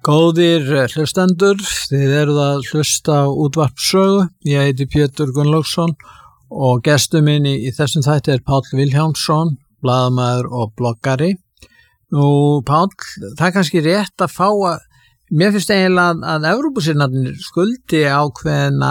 Góðir hlustendur, þið eruð að hlusta á útvarpssögu. Ég heiti Pétur Gunnlaugsson og gestur minn í þessum þætti Páll Vilhjálmsson, blaðamaður og bloggari. Nú, Páll, það er kannski rétt að fá að, mér finnst eiginlega að Evrópusinnarnir skuldi ákveðna,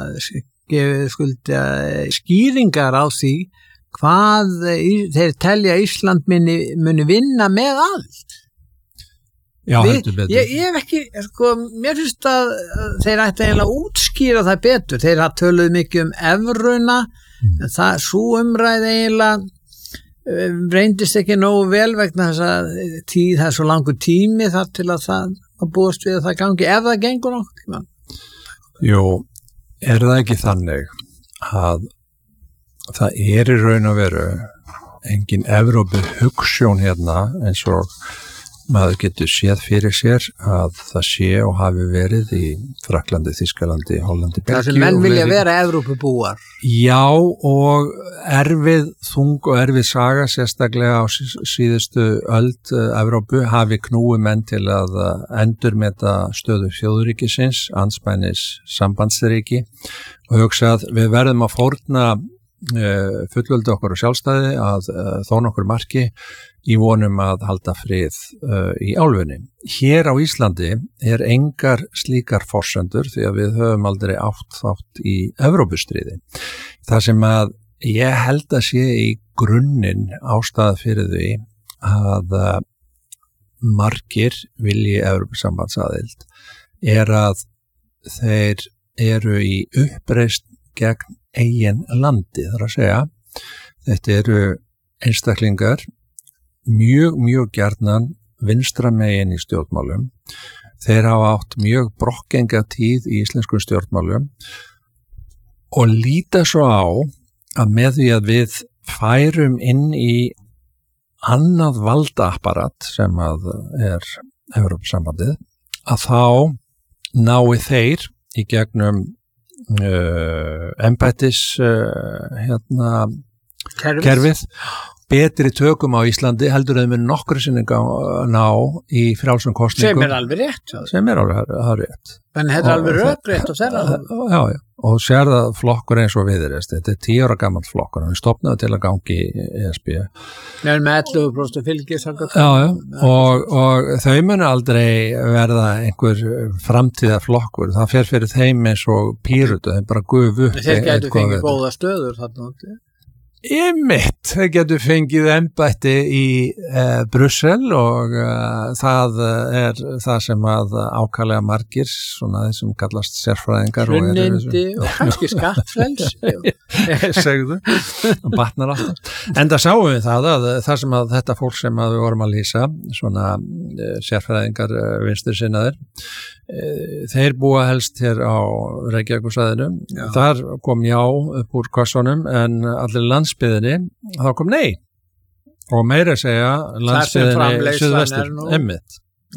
skýringar á því hvað þeir telja Ísland muni vinna með allt. Já, heldur betur. Ég hef ekki, mér finnst að þeir ætti eiginlega útskýra það betur. Þeir hafa töluð mikið evruna, en það svo umræði eiginlega reyndist ekki nógu vel vegna þess að það er svo langur tími þar til að það búast við að það gangi, ef það gengur nokkuð. Jú, er það ekki þannig að það í raun og veru engin Evrópu hugsjón hérna eins og maður getur séð fyrir sér að það sé og hafi verið í Frakklandi, Þýskalandi, Hollandi, Belgíu. Það sem menn vilja vera Evrópubúar. Já, og þung og erfið saga sérstaklega á síðustu öld Evrópu hafi knúið menn til að endurmeta stöðu þjóðríkisins, andspænis sambandsríki og hugsa að við verðum að fórna fullveldi okkur og sjálfstæði að þó nokkur marki í vonum að halda frið í álfunni. Hér á Íslandi er engar slíkar forsendur því að við höfum aldrei átt þátt í Evrópustríði. Það sem að ég held að sé í grunninn ástæða fyrir því að margir vilji Evrópusambandsaðild er að þeir eru í uppreisn gegn eigin landi, þar að segja. Þetta eru einstaklingar mjög gjarnan vinstra megin í stjórnmálum. Þeir hafa átt mjög brokkgenga tíð í íslenskum stjórnmálum og líta svo á að með því að við færum inn í annað valdaapparat sem að er Evrópusambandið, að þá nái þeir í gegnum embættis kerfið betri tökum á Íslandi heldur að þeim er nokkru sinni ná í frjálsum kosningum. Sem er alveg rétt. Sem er alveg rétt. En þetta er alveg rökrétt og þeirra. Já, og sér það flokkur eins og Viðreisn. Þetta er 10 ára gamall flokkur. Hann er stofnaður til að gangi í ESB. Nei, með 11% fylgis. Já, og þau munu aldrei verða einhver framtíða flokkur. Það fer fyrir þeim eins og Pírötu. Þeim bara gufu upp. Þeir getur fengið góða stöður þarna. Þeir getur fengið embætti í Brussel og það er það sem að ákvæðlega margir, svona þeir sem kallast sérfræðingar Hlunnindi og kannski skattfrels. Segðu, og batnar alltaf. Enda sáum við það sem að þetta fólk sem að við vorum að lýsa, svona sérfræðingar vinstri sinnaðir, þeir búa helst hér á Reykjavíkursvæðinu. Þar kom já upp úr kassunum en allir landsbyðinni, þá kom nei. Og meira segja landsbyðinni suðvestur emmitt.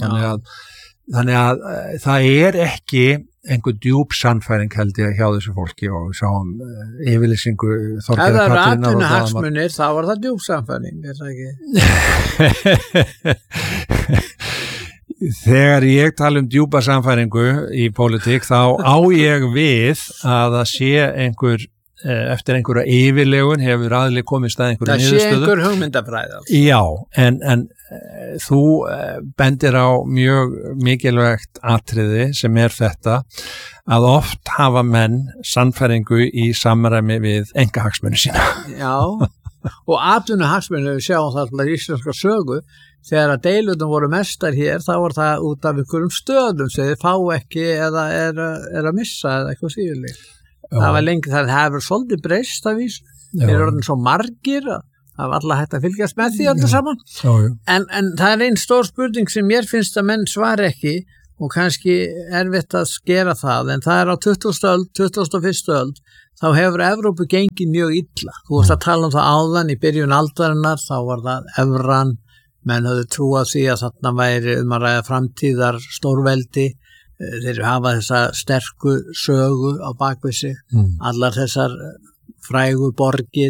Þannig að það er ekki einhver djúp sannfæring held ég hjá þessu fólki og sáum yfirlýsingu Þorgerðar Katrínar. Ef það er atvinnuhagsmunir, þá var það djúp sannfæring, er það ekki? Þegar ég tala djúpa samfæringu í pólitík þá á ég við að það sé eftir einhverja yfirlegun hefur aðli komið stað einhverju niðurstöðu. Það sé einhver hugmyndafræði. Já, en þú bendir á mjög mikilvægt atriði sem er þetta að oft hafa menn sannfæringu í samræmi við einkahagsmuni sína. Já, og atvinnuhagsmuni við sjáum það alltaf í íslenska sögu. Þegar að deilurnar voru mestar hér, þá var það út af einhverjum stöðum sem þið fá ekki eða er að missa eða eitthvað síðuleg. Það var lengi það hefur svolítið breyst að vísu. Þeir eru orðin svo margir að það var alltaf hægt að fylgjast með því alltaf saman. En það er einn stór spurning sem mér finnst að menn svar ekki og kannski erfitt að skera það, en það er á 20. öld, 21. öld, þá hefur Evrópu gengið mjög illa. Þú varst að tala það áðan í byrjun aldarinnar, þá var það evran. Menn höfðu trúað því að þarna væri að ræða framtíðar stórveldi. Þeir hafa þessa sterku sögu á bakvið sig. Allar þessar frægu borgir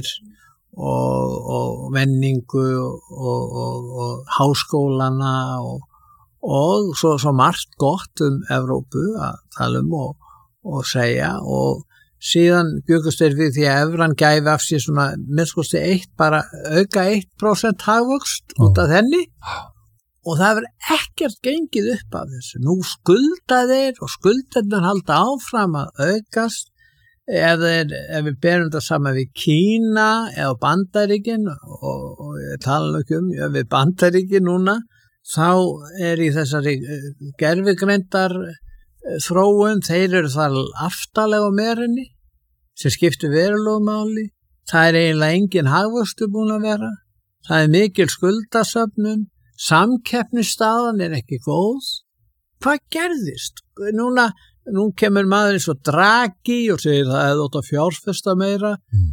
og menningu og háskólana og svo margt gott Evrópu að tala og segja og síðan byggust þeir við því að evran gæfi af sér svona minnskosti bara auka 1% hagvöxt út af henni og það hefur ekkert gengið upp af þessu. Nú skulda þeir og skuldarnir halda áfram að aukast ef við berum þetta saman við Kína eða Bandaríkin og ég tala ekki við Bandaríkin núna þá í þessari gervigreindar þróun, þeir eru þar aftalega á merinni sem skiptir verulegu máli. Það eiginlega engin hagvöxtur búin að vera. Það mikil skuldasöfnun, samkeppnisstaðan ekki góð. Hvað gerðist? Nú kemur maður eins og Draghi og segir það hefði átt að fjárfesta meira.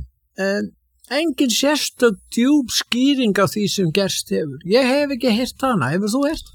Engin sérstök djúp skýring á því sem gerst hefur. Ég hef ekki heyrt hana. Hefur þú heyrt?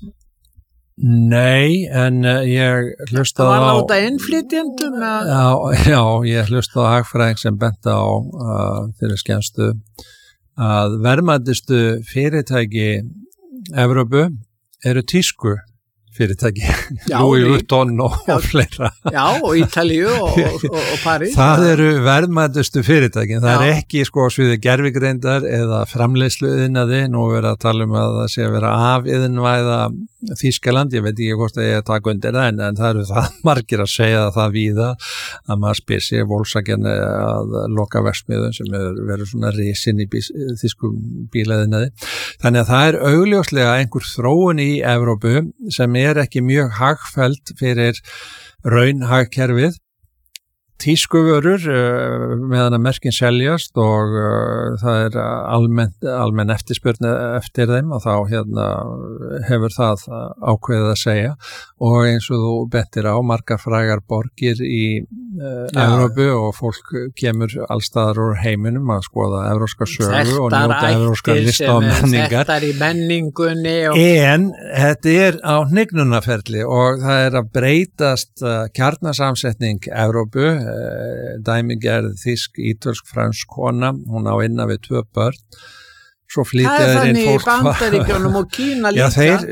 Nei, en ég hlustaði á... Það var láta innflytjendum? Já, ég hlustaði á hagfræðing sem benti á fyrir skemmstu að verðmætustu fyrirtæki Evrópu eru tísku fyrirtæki, Louis Vuitton og fleira. Já, og Ítalíu og París. Það eru verðmætustu fyrirtækin. Það ekki sviði gervigreindar eða framleiðsluiðnaði. Nú verið að tala að það sé að vera afiðinvæða Þýskaland. Ég veit ekki hvort að ég taka undir það, en það eru það margir að segja það víða að maður spyr sig Volkswagen að loka verksmiðjum sem verið svona risin í þýskum bílaðinaði. Þannig að það augljóslega einhver þróun í Evrópu sem ekki mjög hagfelld fyrir raunhagkerfið. Tískuvörur meðan að merkin seljast og það almenn eftirspurn eftir þeim og þá hefur það ákveðið að segja og eins og þú bentir á margar frægar borgir í Evrópu og fólk kemur allstaðar úr heiminum að skoða evrópska sögu og njóta evrópska lista og menningar. Þetta í menningunni. En þetta á hnignunarferli og það að breytast kjarnasamsetning Evrópu. Dæmigerð þýsk, ítölsk, fransk kona, hún á innan við 2 börn. Svo flytja þeir inn fólk. Það þannig í Bandaríkjunum og Kína líka.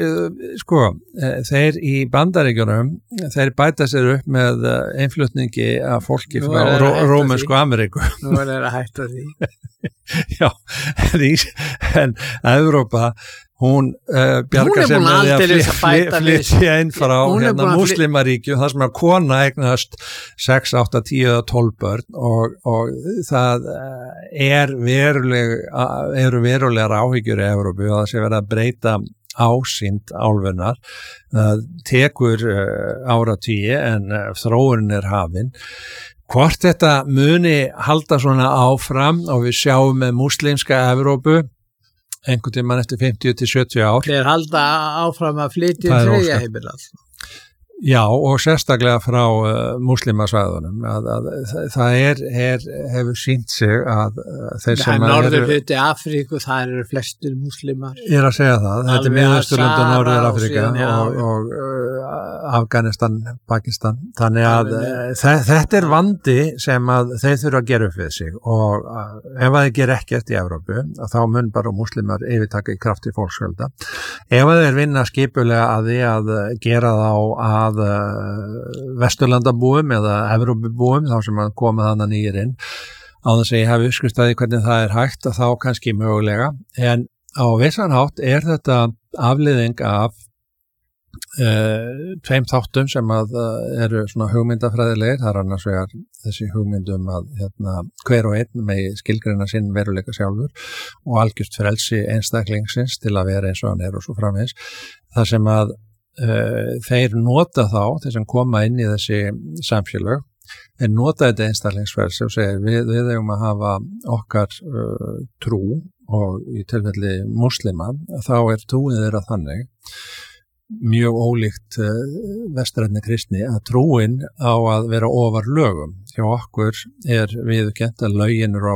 Já, þeir í Bandaríkjunum, þeir bæta sér upp með einflutningi af fólki frá Rómönsku Ameríku. Nú er það að hætta því. Já, en Evrópa hún bjargar sem með því að flytja inn frá múslimaríkju þar sem að kona eignast 6, 8, 10 og 12 börn og það eru verulegar áhyggjur í Evrópu og það sé verið að breyta ásýnd álfunnar. Það tekur áratugi en þróunin hafin. Hvort þetta muni halda svona áfram og við sjáum með múslimska Evrópu einhvern tímann eftir 50 til 70 ár. Þeir halda áfram að flytja þriðja heimil altså. Já, og sérstaklega frá múslimasvæðunum. Það hefur sýnt sig að þeir sem norðurhluti Afríku, það eru flestir múslimar. Ég að segja það. Þetta Miðausturlönd og Norður Afríka og Afganistan, Pakistan. Þannig að þetta vandi sem að þeir þurfa að gera upp við sig og ef þeir gera ekkert í Evrópu, þá mun bara múslimar yfirtaka í krafti fólksfjölda. Ef þeir vinna skipulega að því að gera þá að Vesturlandabúum eða Evrópubúum þá sem að koma þannig nýjir inn á þess að ég hafi uppskristaði hvernig það hægt að þá kannski mögulega en á vissan hátt þetta afleiðing af 2 þáttum sem að eru svona hugmyndafræðilegir, það annars vegar þessi hugmyndum að hver og einn megi skilgreina sinn veruleika sjálfur og algjört frelsi einstaklingsins til að vera eins og hann og svo framvegis. Það sem að þeir nota þá, þeir sem koma inn í þessi samfélög, þeir nota þetta einstaklingsfrelsi og segir við eigum að hafa okkar trú og í tilfelli múslima, þá trúin þeirra þannig mjög ólíkt vestrænni kristni að trúin á að vera ofar lögum. Hjá okkur viðurkennt að lögin eru á